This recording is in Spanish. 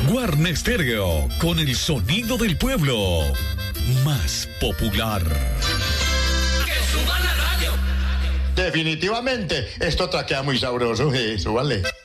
Guarne Stereo, con el sonido del pueblo. Más popular. ¡Que suban la radio! Definitivamente, esto traquea muy sabroso, súbale.